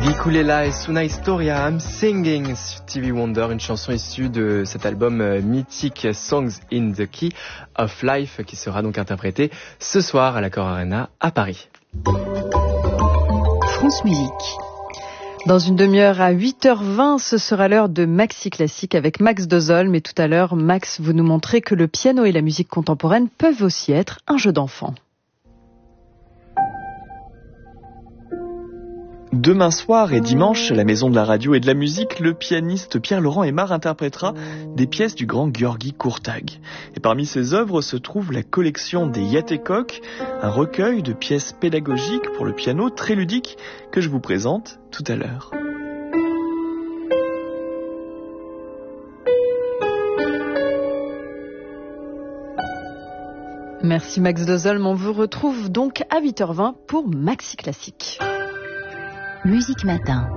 Viculela et Una Historia, I'm Singing, Stevie Wonder, une chanson issue de cet album mythique Songs in the Key of Life qui sera donc interprété ce soir à l'Accor Arena à Paris. France Musique. Dans une demi-heure à 8h20, ce sera l'heure de Maxi Classique avec Max Dozol. Mais tout à l'heure, Max, vous nous montrez que le piano et la musique contemporaine peuvent aussi être un jeu d'enfant. Demain soir et dimanche, à la Maison de la Radio et de la Musique, le pianiste Pierre-Laurent Aimard interprétera des pièces du grand György Kurtág. Et parmi ses œuvres se trouve la collection des Játékok, un recueil de pièces pédagogiques pour le piano très ludique que je vous présente tout à l'heure. Merci Max Dozol, on vous retrouve donc à 8h20 pour Maxi Classique. Musique Matin.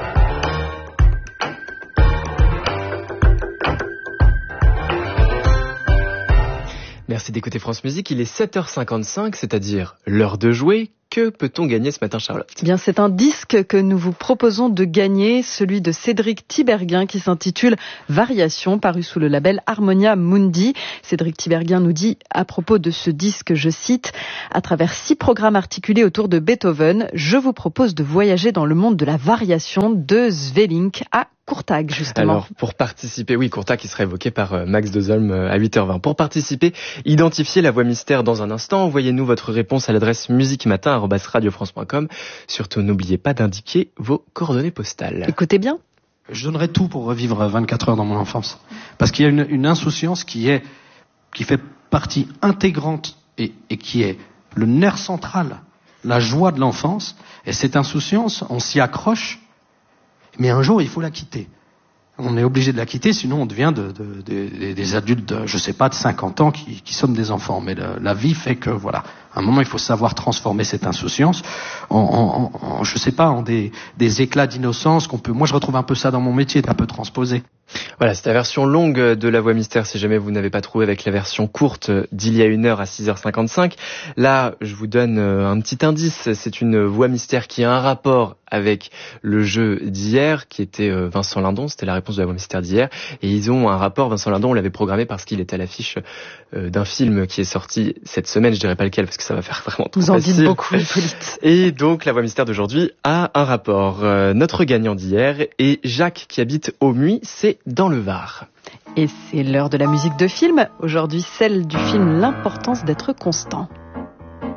Merci d'écouter France Musique, il est 7h55, c'est-à-dire l'heure de jouer. Que peut-on gagner ce matin, Charlotte ? Eh bien, c'est un disque que nous vous proposons de gagner, celui de Cédric Tiberghien qui s'intitule Variations, paru sous le label Harmonia Mundi. Cédric Tiberghien nous dit à propos de ce disque, je cite, « À travers 6 programmes articulés autour de Beethoven, je vous propose de voyager dans le monde de la variation de Svelink à Kurtág, justement. » Alors, pour participer, oui, Kurtág qui sera évoqué par Max Dozolm à 8h20. Pour participer, identifiez la voix mystère dans un instant. Envoyez-nous votre réponse à l'adresse musiquematin@radiofrance.com. Surtout, n'oubliez pas d'indiquer vos coordonnées postales. Écoutez bien. Je donnerais tout pour revivre 24 heures dans mon enfance. Parce qu'il y a une insouciance qui fait partie intégrante et qui est le nerf central, la joie de l'enfance. Et cette insouciance, on s'y accroche. Mais un jour, il faut la quitter. On est obligé de la quitter, sinon on devient des adultes, je sais pas, de 50 ans qui sommes des enfants. Mais la vie fait que, voilà, à un moment, il faut savoir transformer cette insouciance je sais pas, en des éclats d'innocence qu'on peut. Moi, je retrouve un peu ça dans mon métier, un peu transposé. Voilà, c'est la version longue de la voix mystère, si jamais vous n'avez pas trouvé avec la version courte d'il y a 1 heure à 6h55. Là, je vous donne un petit indice, c'est une voix mystère qui a un rapport avec le jeu d'hier, qui était Vincent Lindon, c'était la réponse de la voix mystère d'hier, et ils ont un rapport, Vincent Lindon, on l'avait programmé parce qu'il était à l'affiche d'un film qui est sorti cette semaine, je dirais pas lequel parce que ça va faire vraiment trop facile. Vous en dites beaucoup, Hippolyte. Et donc, la voix mystère d'aujourd'hui a un rapport. Notre gagnant d'hier est Jacques qui habite au Muy, c'est dans le Var. Et c'est l'heure de la musique de film, aujourd'hui celle du film L'importance d'être constant.